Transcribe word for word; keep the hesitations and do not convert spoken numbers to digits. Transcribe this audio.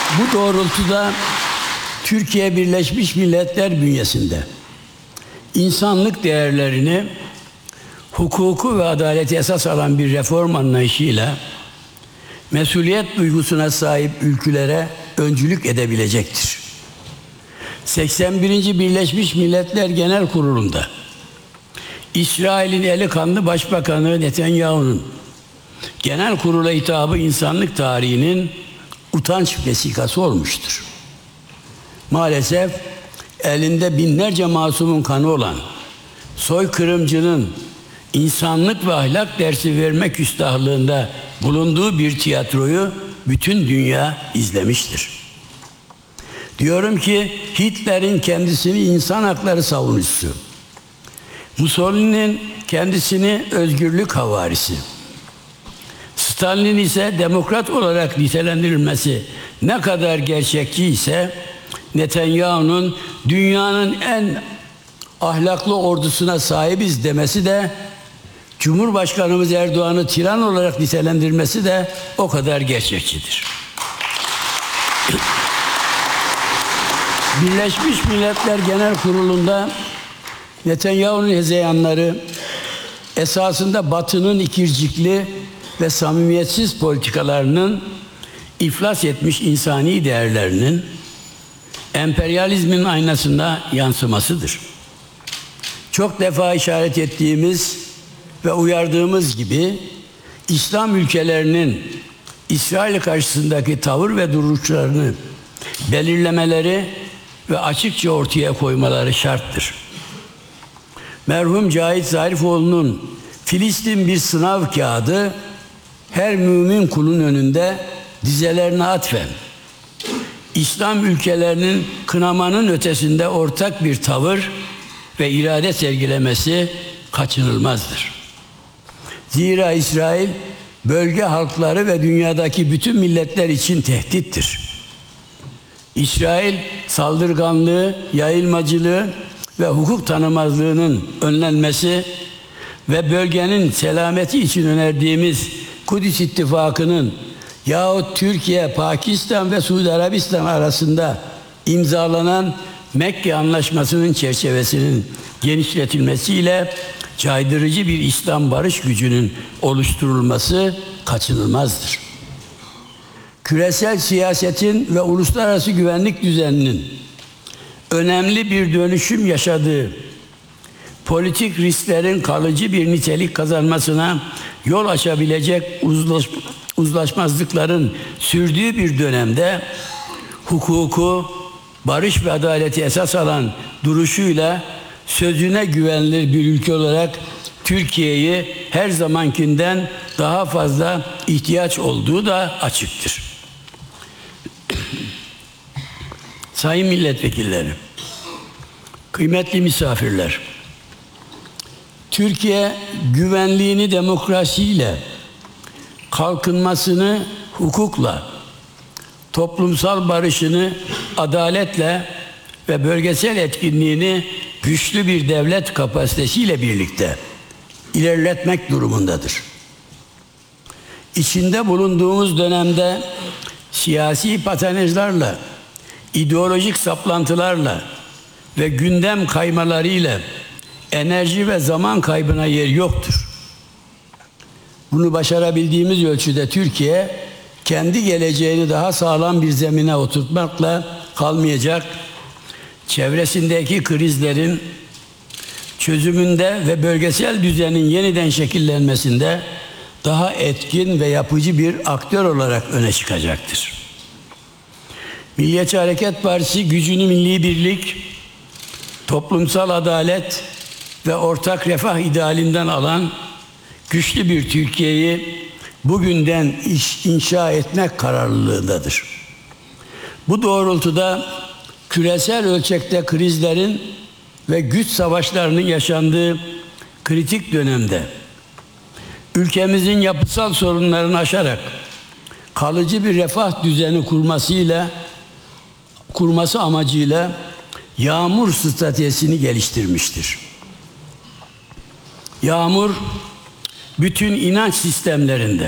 Bu doğrultuda Türkiye Birleşmiş Milletler bünyesinde insanlık değerlerini, hukuku ve adaleti esas alan bir reform anlayışıyla mesuliyet duygusuna sahip ülkelere öncülük edebilecektir. seksen birinci Birleşmiş Milletler Genel Kurulu'nda İsrail'in eli kanlı Başbakanı Netanyahu'nun genel kurula hitabı insanlık tarihinin utanç vesikası olmuştur. Maalesef elinde binlerce masumun kanı olan soykırımcının insanlık ve ahlak dersi verme küstahlığında bulunduğu bir tiyatroyu bütün dünya izlemiştir. Diyorum ki Hitler'in kendisini insan hakları savunucusu, Mussolini'nin kendisini özgürlük havarisi, Stalin'in ise demokrat olarak nitelendirilmesi ne kadar gerçekçi ise Netanyahu'nun dünyanın en ahlaklı ordusuna sahibiz demesi de, Cumhurbaşkanımız Erdoğan'ı tiran olarak nitelendirmesi de o kadar gerçekçidir. Birleşmiş Milletler Genel Kurulu'nda Netanyahu'nun hezeyanları esasında Batı'nın ikircikli ve samimiyetsiz politikalarının iflas etmiş insani değerlerinin emperyalizmin aynasında yansımasıdır. Çok defa işaret ettiğimiz ve uyardığımız gibi İslam ülkelerinin İsrail karşısındaki tavır ve duruşlarını belirlemeleri ve açıkça ortaya koymaları şarttır. Merhum Cahit Zarifoğlu'nun Filistin bir sınav kağıdı, her mümin kulun önünde dizelerine atfen İslam ülkelerinin kınamanın ötesinde ortak bir tavır ve irade sergilemesi kaçınılmazdır. Zira İsrail bölge halkları ve dünyadaki bütün milletler için tehdittir. İsrail saldırganlığı, yayılmacılığı ve hukuk tanımazlığının önlenmesi ve bölgenin selameti için önerdiğimiz Kudüs İttifakı'nın yahut Türkiye, Pakistan ve Suudi Arabistan arasında imzalanan Mekke Anlaşması'nın çerçevesinin genişletilmesiyle caydırıcı bir İslam barış gücünün oluşturulması kaçınılmazdır. Küresel siyasetin ve uluslararası güvenlik düzeninin önemli bir dönüşüm yaşadığı, politik risklerin kalıcı bir nitelik kazanmasına yol açabilecek uzlaş, uzlaşmazlıkların sürdüğü bir dönemde hukuku, barış ve adaleti esas alan duruşuyla sözüne güvenilir bir ülke olarak Türkiye'yi her zamankinden daha fazla ihtiyaç olduğu da açıktır. Sayın milletvekilleri, kıymetli misafirler, Türkiye güvenliğini demokrasiyle, kalkınmasını hukukla, toplumsal barışını adaletle ve bölgesel etkinliğini güçlü bir devlet kapasitesiyle birlikte ilerletmek durumundadır. İçinde bulunduğumuz dönemde siyasi patinajlarla, ideolojik saplantılarla ve gündem kaymalarıyla enerji ve zaman kaybına yer yoktur. Bunu başarabildiğimiz ölçüde Türkiye, kendi geleceğini daha sağlam bir zemine oturtmakla kalmayacak, çevresindeki krizlerin çözümünde ve bölgesel düzenin yeniden şekillenmesinde daha etkin ve yapıcı bir aktör olarak öne çıkacaktır. Milliyetçi Hareket Partisi gücünü milli birlik, toplumsal adalet ve ortak refah idealinden alan güçlü bir Türkiye'yi bugünden iş, inşa etmek kararlılığındadır. Bu doğrultuda küresel ölçekte krizlerin ve güç savaşlarının yaşandığı kritik dönemde ülkemizin yapısal sorunlarını aşarak kalıcı bir refah düzeni kurmasıyla kurması amacıyla yağmur stratejisini geliştirmiştir. Yağmur bütün inanç sistemlerinde